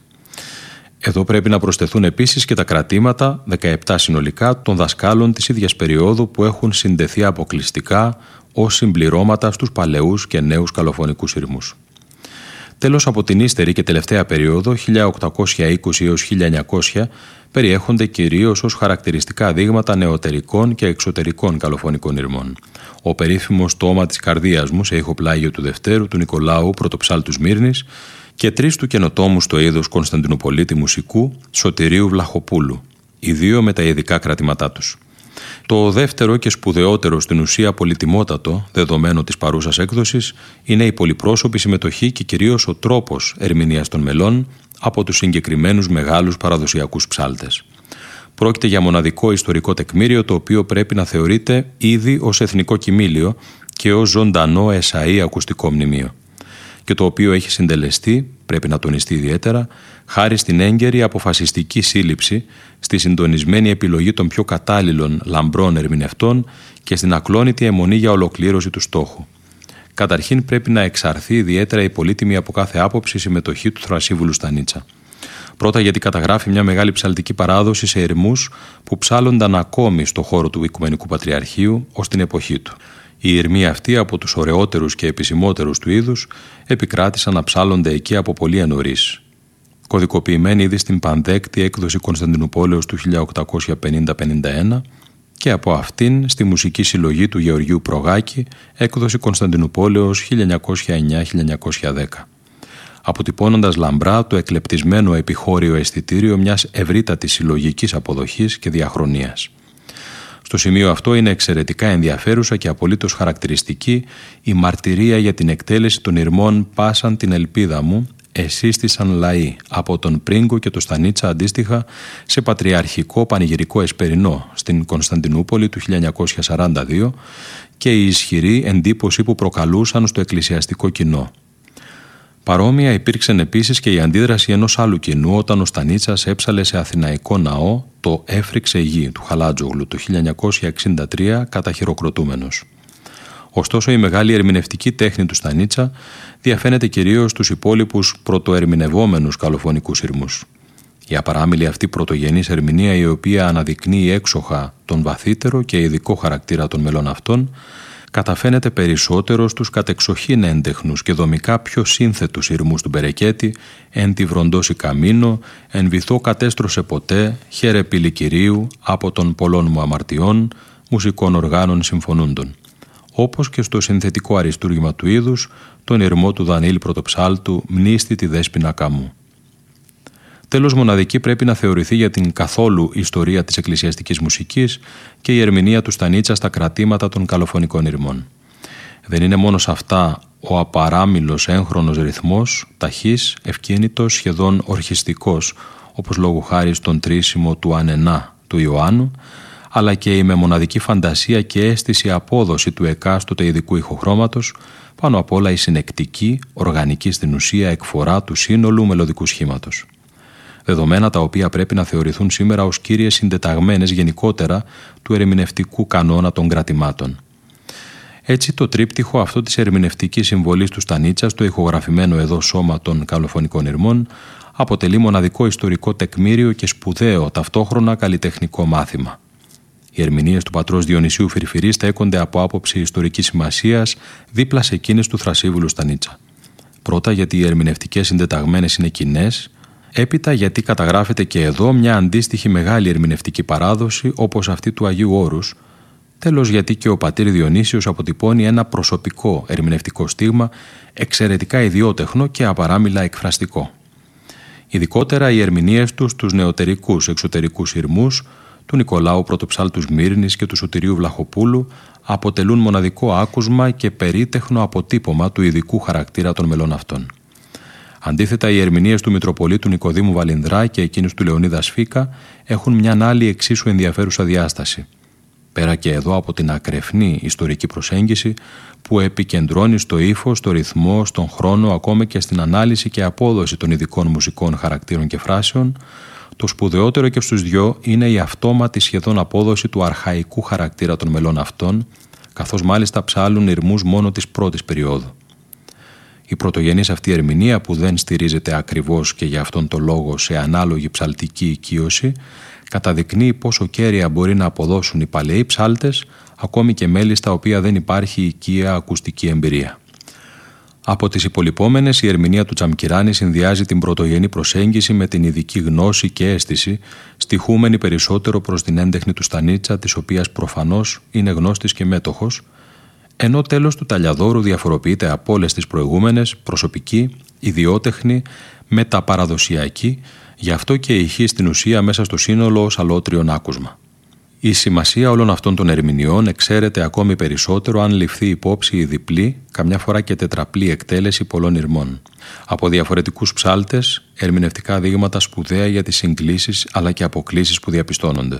Εδώ πρέπει να προσθεθούν επίσης και τα κρατήματα, δεκαεπτά συνολικά, των δασκάλων της ίδιας περίοδου που έχουν συνδεθεί αποκλειστικά ως συμπληρώματα στους παλαιούς και νέους καλοφωνικούς ηρμούς. Τέλος, από την ύστερη και τελευταία περίοδο, χίλια οκτακόσια είκοσι έως χίλια εννιακόσια, περιέχονται κυρίως ως χαρακτηριστικά δείγματα νεωτερικών και εξωτερικών καλοφωνικών ηρμών. Ο περίφημος «Το όμα της καρδίας μου» σε ήχο πλάγιο του Δευτέρου του Νικολάου Πρωτοψάλτου Σμύρνης και τρεις του καινοτόμου στο είδος Κωνσταντινοπολίτη μουσικού Σωτηρίου Βλαχοπούλου, οι δύο με τα ειδικά κρατήματά τους. Το δεύτερο και σπουδαιότερο, στην ουσία πολυτιμότατο, δεδομένο της παρούσας έκδοσης, είναι η πολυπρόσωπη συμμετοχή και κυρίως ο τρόπος ερμηνείας των μελών από τους συγκεκριμένους μεγάλους παραδοσιακούς ψάλτες. Πρόκειται για μοναδικό ιστορικό τεκμήριο, το οποίο πρέπει να θεωρείται ήδη ως εθνικό κοιμήλιο και ως ζωντανό εσαΐ ακουστικό μνημείο, και το οποίο έχει συντελεστεί, πρέπει να τονιστεί ιδιαίτερα, χάρη στην έγκαιρη αποφασιστική σύλληψη, στη συντονισμένη επιλογή των πιο κατάλληλων λαμπρών ερμηνευτών και στην ακλόνητη αιμονή για ολοκλήρωση του στόχου. Καταρχήν πρέπει να εξαρθεί ιδιαίτερα η πολύτιμη από κάθε άποψη συμμετοχή του Θρασίβουλου Στανίτσα. Πρώτα γιατί καταγράφει μια μεγάλη ψαλτική παράδοση σε ηρμούς που ψάλλονταν ακόμη στο χώρο του Οικουμενικού Πατριαρχείου ως την εποχή του. Οι ηρμοί αυτοί, από τους ωραιότερους και επισημότερους του είδους, επικράτησαν να ψάλλονται εκεί από πολύ νωρίς. Κωδικοποιημένοι ήδη στην πανδέκτη έκδοση Κωνσταντινουπόλεως του χίλια οκτακόσια πενήντα πενήντα ένα και από αυτήν στη μουσική συλλογή του Γεωργίου Προγάκη, έκδοση Κωνσταντινουπόλεως χίλια εννιακόσια εννιά με χίλια εννιακόσια δέκα. Αποτυπώνοντας λαμπρά το εκλεπτισμένο επιχώριο αισθητήριο μιας ευρύτατης συλλογικής αποδοχής και διαχρονίας. Στο σημείο αυτό είναι εξαιρετικά ενδιαφέρουσα και απολύτως χαρακτηριστική η μαρτυρία για την εκτέλεση των ηρμών «Πάσαν την ελπίδα μου», «Εσύστησαν λαοί» από τον Πρίγκο και το Στανίτσα αντίστοιχα σε πατριαρχικό πανηγυρικό εσπερινό στην Κωνσταντινούπολη του χίλια εννιακόσια σαράντα δύο και η ισχυρή εντύπωση που προκαλούσαν στο εκκλησιαστικό κοινό. Παρόμοια υπήρξε επίσης και η αντίδραση ενός άλλου κοινού όταν ο Στανίτσας έψαλε σε αθηναϊκό ναό το «Έφρυξε η γη» του Χαλάτζογλου το χίλια εννιακόσια εξήντα τρία καταχειροκροτούμενος. Ωστόσο, η μεγάλη ερμηνευτική τέχνη του Στανίτσα διαφαίνεται κυρίως στους υπόλοιπους πρωτοερμηνευόμενους καλοφωνικούς ηρμούς. Η απαράμιλη αυτή πρωτογενής ερμηνεία, η οποία αναδεικνύει έξοχα τον βαθύτερο και ειδικό χαρακτήρα των μελών αυτών, καταφαίνεται περισσότερο στους κατεξοχήν έντεχνους και δομικά πιο σύνθετους ηρμούς του Μπερεκέτη, «Εν τη βροντώσει καμίνο», «Εν βυθό κατέστρωσε ποτέ», «Χαίρε πύλη Κυρίου», «Από των πολλών μου αμαρτιών», μουσικών οργάνων συμφωνούντων, όπως και στο συνθετικό αριστούργημα του είδους, τον ηρμό του Δανίλη Πρωτοψάλτου «Μνήστη τη Δέσποινα καμού». Τέλος, μοναδική πρέπει να θεωρηθεί για την καθόλου ιστορία της εκκλησιαστικής μουσικής και η ερμηνεία του Στανίτσα στα κρατήματα των καλοφωνικών ηρμών. Δεν είναι μόνο σε αυτά ο απαράμιλος έγχρονος ρυθμός, ταχύς, ευκίνητος, σχεδόν ορχιστικός, όπως λόγου χάρη στον τρίσιμο του «Ανενά» του Ιωάννου, αλλά και η με μοναδική φαντασία και αίσθηση απόδοση του εκάστοτε ειδικού ηχοχρώματος, πάνω απ' όλα η συνεκτική, οργανική στην ουσία εκφορά του σύνολου μελωδικού σχήματος. Δεδομένα τα οποία πρέπει να θεωρηθούν σήμερα ως κύριες συντεταγμένες γενικότερα του ερμηνευτικού κανόνα των κρατημάτων. Έτσι, το τρίπτυχο αυτό της ερμηνευτικής συμβολής του Στανίτσα στο ηχογραφημένο εδώ σώμα των καλοφωνικών ηρμών αποτελεί μοναδικό ιστορικό τεκμήριο και σπουδαίο ταυτόχρονα καλλιτεχνικό μάθημα. Οι ερμηνείες του πατρός Διονυσίου Φυρφυρή στέκονται από άποψη ιστορικής σημασίας δίπλα σε εκείνες του Θρασίβουλου Στανίτσα. Πρώτα, γιατί οι ερμηνευτικές συντεταγμένες είναι κοινές. Έπειτα, γιατί καταγράφεται και εδώ μια αντίστοιχη μεγάλη ερμηνευτική παράδοση όπως αυτή του Αγίου Όρους. Τέλος, γιατί και ο πατήρ Διονύσιος αποτυπώνει ένα προσωπικό ερμηνευτικό στίγμα εξαιρετικά ιδιότεχνο και απαράμιλα εκφραστικό. Ειδικότερα οι ερμηνείες του στους νεωτερικούς εξωτερικούς ηρμούς του Νικολάου Πρωτοψάλτου Σμύρνης και του Σωτηρίου Βλαχοπούλου αποτελούν μοναδικό άκουσμα και περίτεχνο αποτύπωμα του ειδικού χαρακτήρα των μελών αυτών. Αντίθετα, οι ερμηνείες του Μητροπολίτου Νικοδήμου Βαλινδρά και εκείνες του Λεωνίδα Σφίκα έχουν μια άλλη εξίσου ενδιαφέρουσα διάσταση. Πέρα και εδώ από την ακρεφνή ιστορική προσέγγιση που επικεντρώνει στο ύφος, στο ρυθμό, στον χρόνο, ακόμα και στην ανάλυση και απόδοση των ειδικών μουσικών χαρακτήρων και φράσεων, το σπουδαιότερο και στους δυο είναι η αυτόματη σχεδόν απόδοση του αρχαϊκού χαρακτήρα των μελών αυτών, καθώς μάλιστα ψάλλουν ηρμούς μόνο της πρώτης περίοδου. Η πρωτογενής αυτή ερμηνεία, που δεν στηρίζεται ακριβώς και για αυτόν τον λόγο σε ανάλογη ψαλτική οικείωση, καταδεικνύει πόσο κέρια μπορεί να αποδώσουν οι παλαιοί ψάλτες, ακόμη και μέλη στα οποία δεν υπάρχει οικία ακουστική εμπειρία. Από τις υπολοιπόμενες, η ερμηνεία του Τσαμκυράνη συνδυάζει την πρωτογενή προσέγγιση με την ειδική γνώση και αίσθηση, στοιχούμενη περισσότερο προς την έντεχνη του Στανίτσα, της οποίας προφανώς είναι γνώστης και μέτοχος, ενώ τέλος του Ταλιαδόρου διαφοροποιείται από όλες τις προηγούμενες, προσωπική, ιδιότεχνη, μεταπαραδοσιακή, γι' αυτό και ηχεί στην ουσία μέσα στο σύνολο ως αλότριον άκουσμα. Η σημασία όλων αυτών των ερμηνειών εξαίρεται ακόμη περισσότερο αν ληφθεί υπόψη η διπλή, καμιά φορά και τετραπλή εκτέλεση πολλών ηρμών. Από διαφορετικούς ψάλτες, ερμηνευτικά δείγματα σπουδαία για τις συγκλήσεις αλλά και αποκλίσεις που διαπιστώνονται.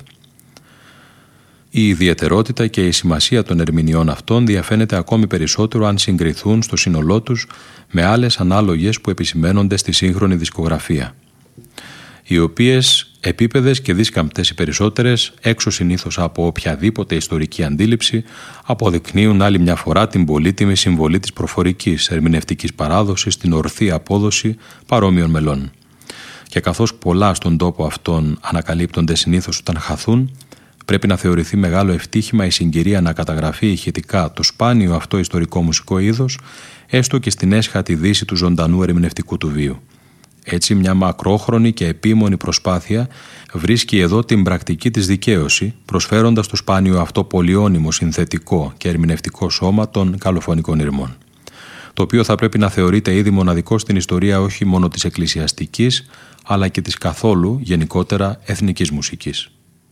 Η ιδιαιτερότητα και η σημασία των ερμηνειών αυτών διαφαίνεται ακόμη περισσότερο αν συγκριθούν στο σύνολό τους με άλλες ανάλογες που επισημαίνονται στη σύγχρονη δισκογραφία, οι οποίες επίπεδες και δίσκαμπτες οι περισσότερες, έξω συνήθως από οποιαδήποτε ιστορική αντίληψη, αποδεικνύουν άλλη μια φορά την πολύτιμη συμβολή της προφορικής ερμηνευτικής παράδοσης στην ορθή απόδοση παρόμοιων μελών. Και καθώς πολλά στον τόπο αυτόν ανακαλύπτονται συνήθως όταν χαθούν, πρέπει να θεωρηθεί μεγάλο ευτύχημα η συγκυρία να καταγραφεί ηχητικά το σπάνιο αυτό ιστορικό μουσικό είδος, έστω και στην έσχατη δύση του ζωντανού ερμηνευτικού του βίου. Έτσι, μια μακρόχρονη και επίμονη προσπάθεια βρίσκει εδώ την πρακτική της δικαίωση, προσφέροντας το σπάνιο αυτό πολυώνυμο συνθετικό και ερμηνευτικό σώμα των καλοφωνικών ηρμών, το οποίο θα πρέπει να θεωρείται ήδη μοναδικό στην ιστορία όχι μόνο της εκκλησιαστικής, αλλά και της καθόλου γενικότερα εθνικής μουσικής.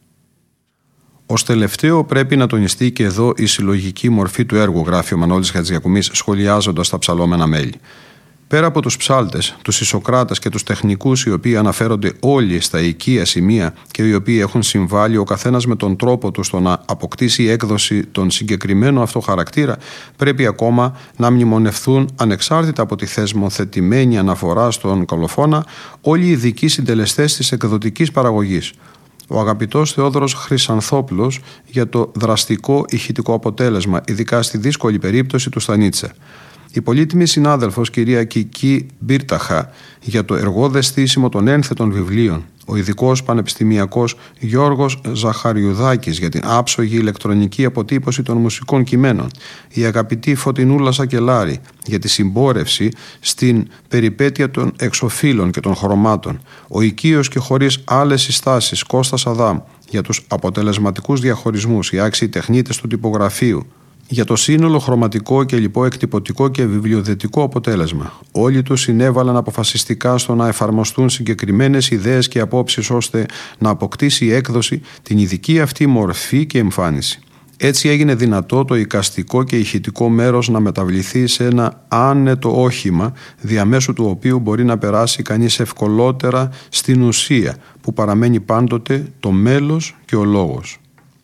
Ως τελευταίο πρέπει να τονιστεί και εδώ η συλλογική μορφή του έργου, γράφει ο Μανώλης Χατζηακουμής σχολιάζοντας τα ψαλόμενα μέλη. Πέρα από τους ψάλτες, τους ισοκράτες και τους τεχνικούς, οι οποίοι αναφέρονται όλοι στα οικεία σημεία και οι οποίοι έχουν συμβάλει ο καθένας με τον τρόπο του στο να αποκτήσει η έκδοση τον συγκεκριμένο αυτό χαρακτήρα, πρέπει ακόμα να μνημονευθούν ανεξάρτητα από τη θεσμοθετημένη αναφορά στον κολοφώνα όλοι οι ειδικοί συντελεστές της εκδοτικής παραγωγής. Ο αγαπητός Θεόδωρος Χρυσανθόπουλος για το δραστικό ηχητικό αποτέλεσμα, ειδικά στη δύσκολη περίπτωση του Στανίτσα. Η πολύτιμη συνάδελφος κυρία Κική Μπίρταχα για το εργώδες στήσιμο των ένθετων βιβλίων, ο ειδικός πανεπιστημιακός Γιώργος Ζαχαριουδάκης για την άψογη ηλεκτρονική αποτύπωση των μουσικών κειμένων, η αγαπητή Φωτεινούλα Σακελάρη για τη συμπόρευση στην περιπέτεια των εξοφύλων και των χρωμάτων, ο οικείος και χωρίς άλλες συστάσεις Κώστας Αδάμ για τους αποτελεσματικούς διαχωρισμούς, οι άξιοι τεχνίτες του τυπογραφείου, για το σύνολο χρωματικό και λοιπό εκτυπωτικό και βιβλιοδετικό αποτέλεσμα. Όλοι τους συνέβαλαν αποφασιστικά στο να εφαρμοστούν συγκεκριμένες ιδέες και απόψεις ώστε να αποκτήσει η έκδοση την ειδική αυτή μορφή και εμφάνιση. Έτσι έγινε δυνατό το εικαστικό και ηχητικό μέρος να μεταβληθεί σε ένα άνετο όχημα, διαμέσου του οποίου μπορεί να περάσει κανείς ευκολότερα στην ουσία, που παραμένει πάντοτε το μέλος και ο λόγος.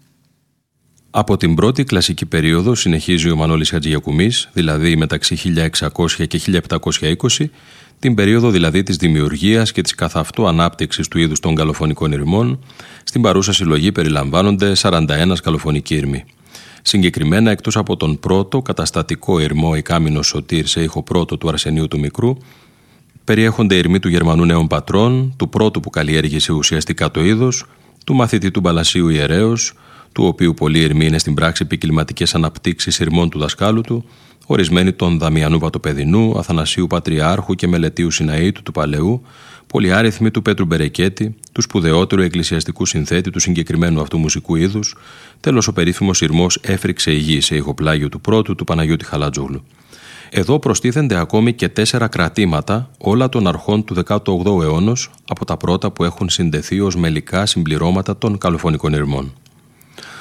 Από την πρώτη κλασική περίοδο, συνεχίζει ο Μανώλης Χατζηακουμής, δηλαδή μεταξύ χίλια εξακόσια και χίλια επτακόσια είκοσι, την περίοδο δηλαδή της δημιουργίας και της καθ' αυτού ανάπτυξης του είδους των καλοφωνικών ηρμών, στην παρούσα συλλογή περιλαμβάνονται σαράντα ένα καλοφωνικοί ηρμοί. Συγκεκριμένα, εκτός από τον πρώτο καταστατικό ηρμό «Ικάμινος Σωτήρ» σε ήχο πρώτο του Αρσενίου του Μικρού, περιέχονται ηρμοί του Γερμανού Νέων Πατρών, του πρώτου που καλλιέργησε ουσιαστικά το είδος, του μαθητή του Μπαλασίου Ιερέως, του οποίου πολλοί ηρμοί είναι στην πράξη ποικιλματικές αναπτύξεις ηρμών του δασκάλου του, ορισμένοι των Δαμιανού Βατοπεδινού, Αθανασίου Πατριάρχου και Μελετίου Συναΐτου του Παλαιού, πολυάριθμοι του Πέτρου Μπερεκέτη, του σπουδαιότερου εκκλησιαστικού συνθέτη του συγκεκριμένου αυτού μουσικού είδους, τέλος ο περίφημος ηρμός «Έφρυξε η γη» σε ηχοπλάγιο του πρώτου του Παναγιώτη Χαλατζόγλου. Εδώ προστίθενται ακόμη και τέσσερα κρατήματα όλα των αρχών του δέκατου όγδοου αιώνος, από τα πρώτα που έχουν συνδεθεί ως μελικά συμπληρώματα των καλοφωνικών ηρμών.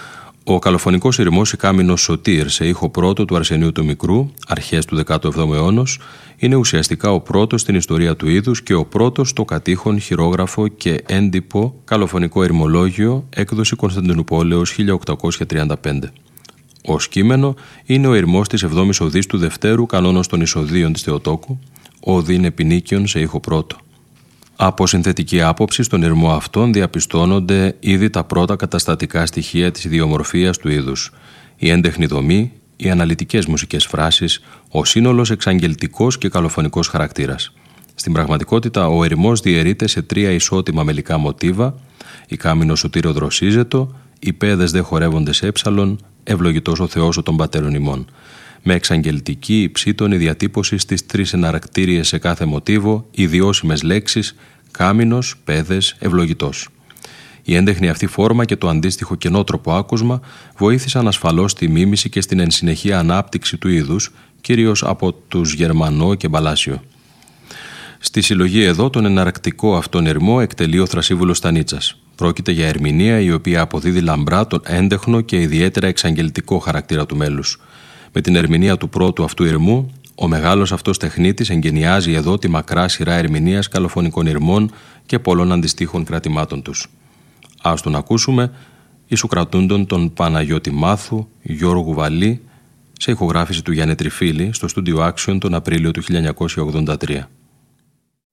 Ο καλοφωνικός ηρμός «Η Κάμηνος Σωτήρ» σε ήχο πρώτο του Αρσενίου του Μικρού, αρχές του δέκατου εβδόμου αιώνος, είναι ουσιαστικά ο πρώτος στην ιστορία του είδους και ο πρώτος στο κατήχον χειρόγραφο και έντυπο καλοφωνικό ηρμολόγιο, έκδοση Κωνσταντινουπόλεως χίλια οκτακόσια τριάντα πέντε. Ως κείμενο είναι ο ηρμός της εβδόμης οδής του Δευτέρου κανόνος των Ισοδίων της Θεοτόκου, οδή είναι ποινίκιον σε ήχο πρώτο. Από συνθετική άποψη, στον ηρμό αυτόν διαπιστώνονται ήδη τα πρώτα καταστατικά στοιχεία της ιδιομορφίας του είδους. Η έντεχνη δομή, οι αναλυτικές μουσικές φράσεις, ο σύνολος εξαγγελτικός και καλοφωνικός χαρακτήρας. Στην πραγματικότητα, ο ηρμός διαιρείται σε τρία ισότιμα μελικά μοτίβα: η Κάμηνος Σωτήρ δροσίζετο, οι πέδες δε χορεύονται σε έψαλον, ευλογητός ο Θεός ο των πατέρων ημών. Με εξαγγελτική υψίτονη διατύπωση στις τρεις εναρκτήριες σε κάθε μοτίβο, ιδιώσιμες λέξεις, κάμηνος, πέδες, ευλογητός. Η έντεχνη αυτή φόρμα και το αντίστοιχο κενότροπο άκουσμα βοήθησαν ασφαλώς στη μίμηση και στην εν συνεχεία ανάπτυξη του είδους, κυρίως από τους Γερμανό και Μπαλάσιο. Στη συλλογή εδώ τον εναρκτικό αυτόν ηρμό εκτελεί ο Θρασίβουλος Στανίτσας. Πρόκειται για ερμηνεία η οποία αποδίδει λαμπρά τον έντεχνο και ιδιαίτερα εξαγγελτικό χαρακτήρα του μέλους. Με την ερμηνεία του πρώτου αυτού ηρμού, ο μεγάλος αυτός τεχνίτης εγγενιάζει εδώ τη μακρά σειρά ερμηνείας καλοφωνικών ηρμών και πολλών αντιστοίχων κρατημάτων τους. Ας τον ακούσουμε ισουκρατούντον τον Παναγιώτη Μάθου, Γιώργου Βαλή, σε ηχογράφηση του Γιάννη Τριφίλη στο στούντιο Action τον Απρίλιο του χίλια εννιακόσια ογδόντα τρία.